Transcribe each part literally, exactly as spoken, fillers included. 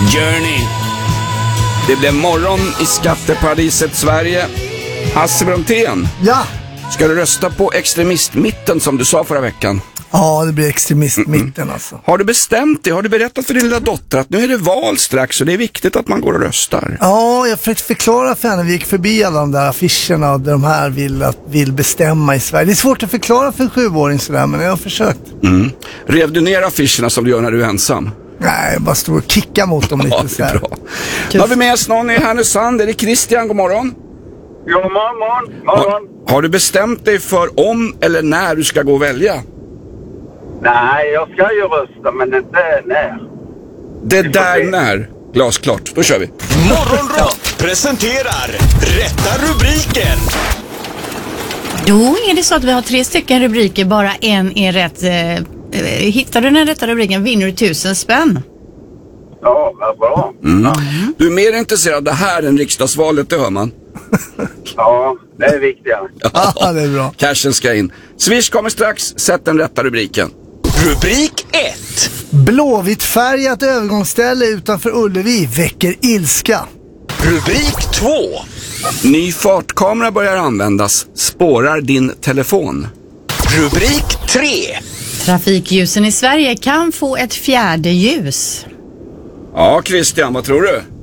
Journey. Det blev morgon i skatteparadiset Sverige. Hasse Brontén. Ja. Ska du rösta på extremistmitten som du sa förra veckan? Ja, det blir extremistmitten alltså. Har du bestämt dig? Har du berättat för din lilla dotter att nu är det val strax och det är viktigt att man går och röstar? Ja, jag försökte förklara för henne. Vi gick förbi alla de där affischerna där de här vill, att, vill bestämma i Sverige. Det är svårt att förklara för en sjuåring sådär, men jag har försökt. Mm. Rev du ner affischerna som du gör när du är ensam? Nej, jag bara stod och kicka mot dem lite. Ja, det är bra. Nu har vi med oss någon i Härnösand. Är det Christian? God morgon. Jo, morgon, morgon. morgon. Har, har du bestämt dig för om eller när du ska gå och välja? Nej, jag ska ju rösta, men inte när. Det där när? Glasklart. Då kör vi. Morgonrock presenterar rätta rubriken. Då är det så att vi har tre stycken rubriker, bara en är rätt. Eh, hittar du den rätta rubriken vinner du tusen spänn. Ja, vad bra. Mm. Ja. Du är mer intresserad av det här än riksdagsvalet, det hör man. Ja, det är viktigare. Ja, det är bra. Cashen ska in. Swish kommer strax, sätt den rätta rubriken. Rubrik ett. Blåvittfärgat övergångsställe utanför Ullevi väcker ilska. Rubrik två. Ny fartkamera börjar användas, spårar din telefon. Rubrik tre. Trafikljusen i Sverige kan få ett fjärde ljus. Ja, Christian, vad tror du?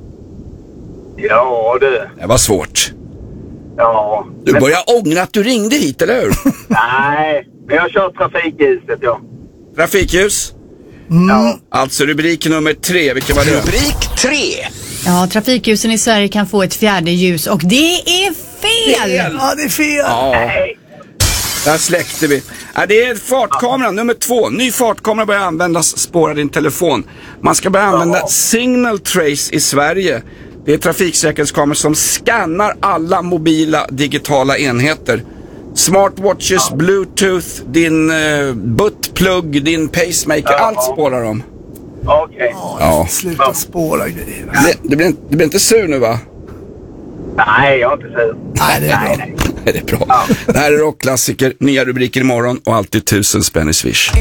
Ja, du. Det var svårt. Ja. Du men- börjar ångra att du ringde hit, eller hur? Nej, men jag kör trafikljuset, ja. Trafikljus. Ja. Alltså rubrik nummer tre, vilken var det? Rubrik tre. Ja, trafikljusen i Sverige kan få ett fjärde ljus och det är fel! Ja, det är fel. Ja, Nej. där släckte vi. Ja, det är fartkamera nummer två. Ny fartkamera börjar användas, spåra din telefon. Man ska börja använda Signal Trace i Sverige. Det är trafiksäkerhetskameror som skannar alla mobila digitala enheter. Smartwatches, Bluetooth, din uh, buttplug, din pacemaker, Ja. allt spårar de. Okej. Ja. Sluta spåra grejer. Det, det, blir, inte- du blir inte sur nu, va? Nej, jag är inte sur. Nej, det är bra. nej. Det är bra. Det här är rockklassiker, nya rubriker imorgon och alltid tusen spänn i Swish.